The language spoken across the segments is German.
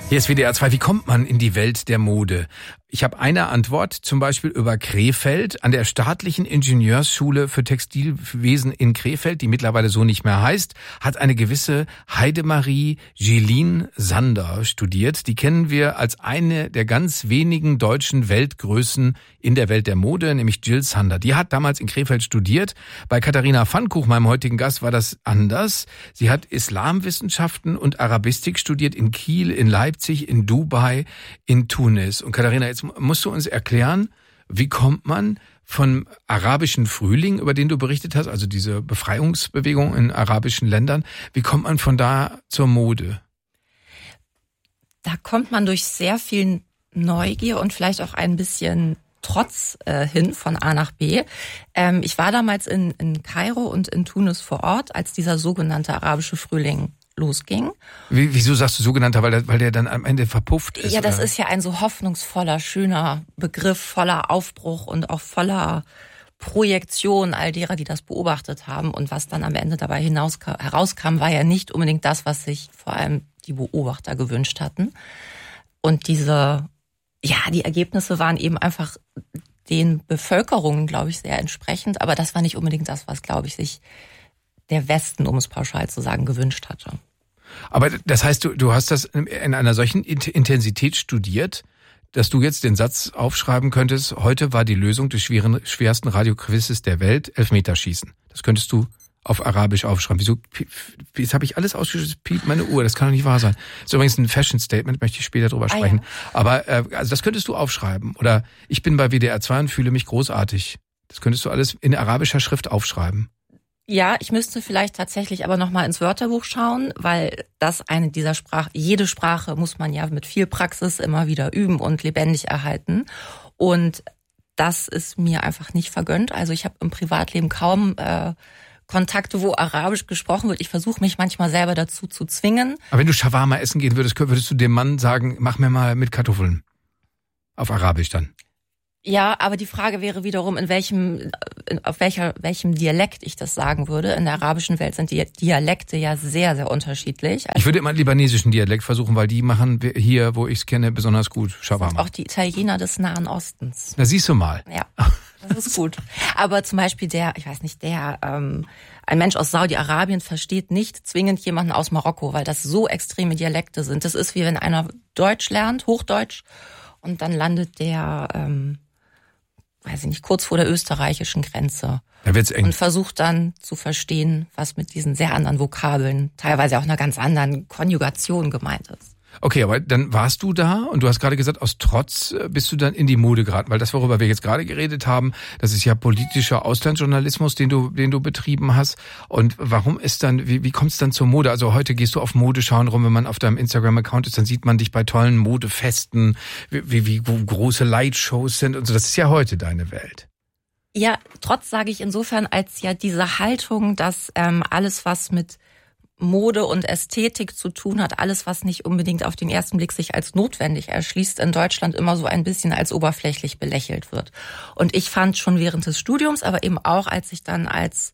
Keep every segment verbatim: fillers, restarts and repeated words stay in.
Hier ist W D R zwei. Wie kommt man in die Welt der Mode? Ich habe eine Antwort, zum Beispiel über Krefeld an der Staatlichen Ingenieursschule für Textilwesen in Krefeld, die mittlerweile so nicht mehr heißt, hat eine gewisse Heidemarie Jeline Sander studiert. Die kennen wir als eine der ganz wenigen deutschen Weltgrößen in der Welt der Mode, nämlich Jill Sander. Die hat damals in Krefeld studiert. Bei Katharina Pfannkuch, meinem heutigen Gast, war das anders. Sie hat Islamwissenschaften und Arabistik studiert in Kiel, in Leipzig, in Dubai, in Tunis. Und Katharina, jetzt musst du uns erklären, wie kommt man vom arabischen Frühling, über den du berichtet hast, also diese Befreiungsbewegung in arabischen Ländern, wie kommt man von da zur Mode? Da kommt man durch sehr viel Neugier und vielleicht auch ein bisschen Trotz äh, hin von A nach B. Ähm, ich war damals in, in Kairo und in Tunis vor Ort, als dieser sogenannte arabische Frühling losging. Wie, wieso sagst du sogenannter, weil der, weil der dann am Ende verpufft ist? Ja, das oder? ist ja ein so hoffnungsvoller, schöner Begriff, voller Aufbruch und auch voller Projektion all derer, die das beobachtet haben. Und was dann am Ende dabei hinaus herauskam, war ja nicht unbedingt das, was sich vor allem die Beobachter gewünscht hatten. Und diese, ja, die Ergebnisse waren eben einfach den Bevölkerungen, glaube ich, sehr entsprechend. Aber das war nicht unbedingt das, was, glaube ich, sich der Westen, um es pauschal zu sagen, gewünscht hatte. Aber das heißt, du, du hast das in einer solchen Intensität studiert, dass du jetzt den Satz aufschreiben könntest, heute war die Lösung des schweren, schwersten Radioquizzes der Welt, Elfmeterschießen. Das könntest du auf Arabisch aufschreiben. Wieso? Jetzt habe ich alles ausgeschrieben, piept meine Uhr, das kann doch nicht wahr sein. Das ist übrigens ein Fashion-Statement, möchte ich später drüber sprechen. Ah, ja. Aber äh, also das könntest du aufschreiben. Oder ich bin bei W D R zwei und fühle mich großartig. Das könntest du alles in arabischer Schrift aufschreiben. Ja, ich müsste vielleicht tatsächlich aber nochmal ins Wörterbuch schauen, weil das eine dieser Sprachen, jede Sprache muss man ja mit viel Praxis immer wieder üben und lebendig erhalten. Und das ist mir einfach nicht vergönnt. Also ich habe im Privatleben kaum äh, Kontakte, wo Arabisch gesprochen wird. Ich versuche mich manchmal selber dazu zu zwingen. Aber wenn du Shawarma essen gehen würdest, würdest du dem Mann sagen, mach mir mal mit Kartoffeln. Auf Arabisch dann. Ja, aber die Frage wäre wiederum, in welchem, in, auf welcher, welchem Dialekt ich das sagen würde. In der arabischen Welt sind die Dialekte ja sehr, sehr unterschiedlich. Also ich würde immer einen libanesischen Dialekt versuchen, weil die machen hier, wo ich es kenne, besonders gut Shawarma. Auch die Italiener des Nahen Ostens. Na, siehst du mal. Ja, das ist gut. Aber zum Beispiel der, ich weiß nicht, der, ähm, ein Mensch aus Saudi-Arabien versteht nicht zwingend jemanden aus Marokko, weil das so extreme Dialekte sind. Das ist wie wenn einer Deutsch lernt, Hochdeutsch, und dann landet der, ähm, weiß ich nicht, kurz vor der österreichischen Grenze. Da wird's eng. Und versucht dann zu verstehen, was mit diesen sehr anderen Vokabeln, teilweise auch einer ganz anderen Konjugation gemeint ist. Okay, aber dann warst du da und du hast gerade gesagt, aus Trotz bist du dann in die Mode geraten, weil das, worüber wir jetzt gerade geredet haben, das ist ja politischer Auslandsjournalismus, den du, den du betrieben hast. Und warum ist dann, wie, wie kommt es dann zur Mode? Also heute gehst du auf Modeschauen rum, wenn man auf deinem Instagram-Account ist, dann sieht man dich bei tollen Modefesten, wie, wie, wie große Lightshows sind und so. Das ist ja heute deine Welt. Ja, Trotz sage ich insofern, als ja diese Haltung, dass ähm, alles, was mit Mode und Ästhetik zu tun hat, alles, was nicht unbedingt auf den ersten Blick sich als notwendig erschließt, in Deutschland immer so ein bisschen als oberflächlich belächelt wird. Und ich fand schon während des Studiums, aber eben auch, als ich dann als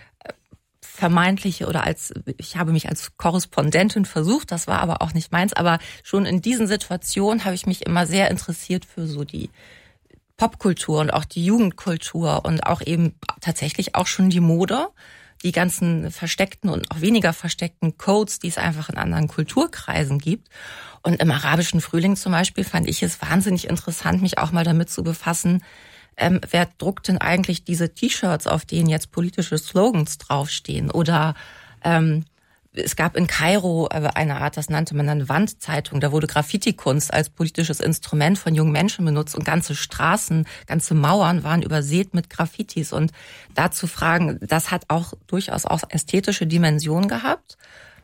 vermeintliche oder als, ich habe mich als Korrespondentin versucht, das war aber auch nicht meins, aber schon in diesen Situationen habe ich mich immer sehr interessiert für so die Popkultur und auch die Jugendkultur und auch eben tatsächlich auch schon die Mode. Die ganzen versteckten und auch weniger versteckten Codes, die es einfach in anderen Kulturkreisen gibt. Und im arabischen Frühling zum Beispiel fand ich es wahnsinnig interessant, mich auch mal damit zu befassen, ähm, wer druckt denn eigentlich diese T-Shirts, auf denen jetzt politische Slogans draufstehen? Oder ähm, es gab in Kairo eine Art, das nannte man dann Wandzeitung, da wurde Graffiti-Kunst als politisches Instrument von jungen Menschen benutzt und ganze Straßen, ganze Mauern waren übersät mit Graffitis. Und da zu fragen, das hat auch durchaus auch ästhetische Dimensionen gehabt.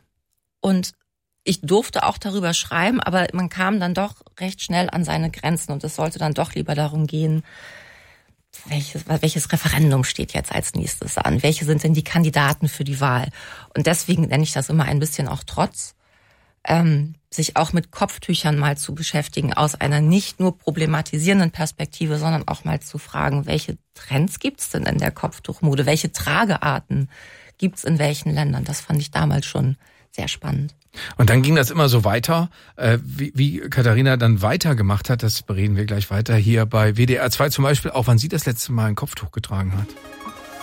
Und ich durfte auch darüber schreiben, aber man kam dann doch recht schnell an seine Grenzen und es sollte dann doch lieber darum gehen, Welches, welches Referendum steht jetzt als nächstes an? Welche sind denn die Kandidaten für die Wahl? Und deswegen nenne ich das immer ein bisschen auch Trotz, ähm, sich auch mit Kopftüchern mal zu beschäftigen, aus einer nicht nur problematisierenden Perspektive, sondern auch mal zu fragen, welche Trends gibt es denn in der Kopftuchmode? Welche Tragearten gibt es in welchen Ländern? Das fand ich damals schon sehr spannend. Und dann ging das immer so weiter. Äh, wie, wie Katharina dann weitergemacht hat, das bereden wir gleich weiter hier bei W D R zwei zum Beispiel, auch wann sie das letzte Mal ein Kopftuch getragen hat.